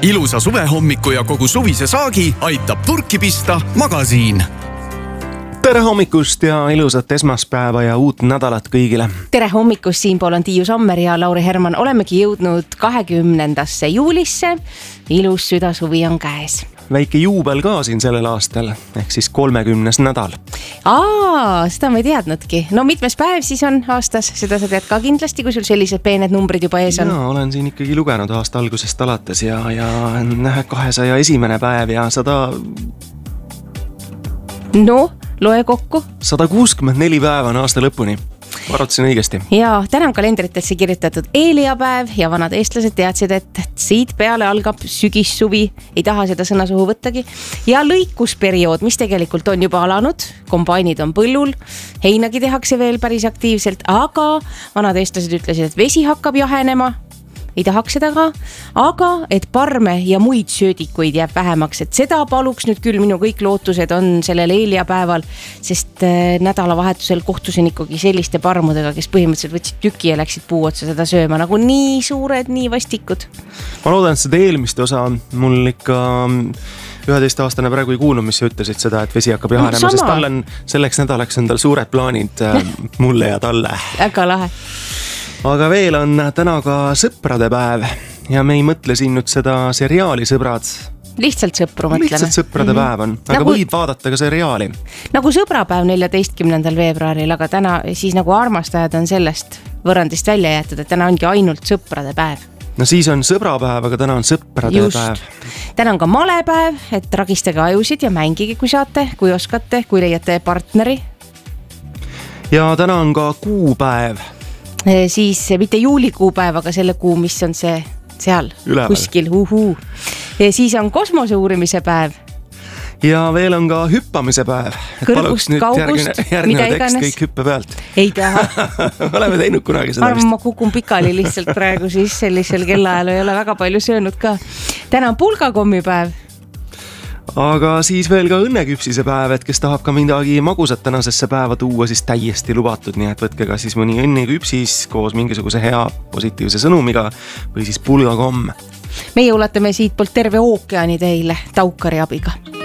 Ilusa suvehommiku ja kogu suvise saagi aitab purki pista Magasiin. Tere hommikust ja ilusat esmaspäeva ja uut nädalat kõigile. Tere hommikust, siinpool on Tiiu Sommer ja Lauri Herman. Olemegi jõudnud 20. juulisse. Ilus südasuvi on käes. Väike juubel ka siin sellel aastal, ehk siis 30. nädal. Seda ma ei teadnudki. No mitmes päev siis on aastas? Seda sa tead ka kindlasti, kui sul sellised peened numbrid juba ees on. Ja, olen siin ikkagi lugenud aasta algusest alates ja 201. päev ja 100... No, loe kokku. 164 päeva on aasta lõpuni. Arvatasin õigesti. Ja täna on kalendritesse kirjutatud eeliapäev ja vanad eestlased teadsid, et siit peale algab sügissuvi. Ei taha seda sõna suhu võttagi. Ja lõikusperiood, mis tegelikult on juba alanud. Kombainid on põllul. Heinagi tehakse veel päris aktiivselt, aga vanad eestlased ütlesid, et vesi hakkab jahenema. Ei tahaks seda ka, aga et parme ja muid söödikuid jääb vähemaks, et seda paluks nüüd küll, minu kõik lootused on sellel eeliapäeval, sest nädalavahetusel kohtusin ikkagi selliste parmudega, kes põhimõtteliselt võtsid tüki ja läksid puu otsa seda sööma, nagu nii suured, nii vastikud. Ma loodan, et seda eelmist osa mul ikka 11-aastane praegu ei kuulnud, mis sa ütlesid seda, et vesi hakkab jahenema, sest tal on selleks nädalaks on tal suured plaanid mulle ja talle. Väga lahe. Aga veel on täna ka sõprade päev ja me ei mõtle siin nüüd seda seriaali Sõbrad. Lihtsalt sõpru mõtleme. Lihtsalt sõprade päev on, aga võib vaadata ka seriaali. Nagu sõbrapäev 14. veebruaril, aga täna siis nagu armastajad on sellest võrrandist välja jäetud, et täna ongi ainult sõprade päev. No siis on sõbrapäev, aga täna on sõprade päev. Täna on ka malepäev, et ragistage ajusid ja mängige, kui saate, kui oskate, kui leiate partneri. Ja täna on ka kuupäev. Siis mitte juulikuupäev, aga selle kuu, mis on see seal üleval. Kuskil. Ja siis on kosmose uurimise päev. Ja veel on ka hüppamise päev. Kõrgust, kaugust, mida iganes. Kõik hüppe pealt. Ei taha. Oleme teinud kunagi seda vist. Ma kukun pikali lihtsalt praegu, siis sellisel kellaajal ei ole väga palju söönud ka. Täna on pulgakommipäev. Aga siis veel ka õnneküpsise päev, et kes tahab ka midagi magusat tänasesse päeva tuua, siis täiesti lubatud, nii et võtke ka siis mõni õnneküpsis koos mingisuguse hea positiivse sõnumiga või siis pulgakomm. Meie ulatame siit poolt terve ookeani teile Taukari abiga.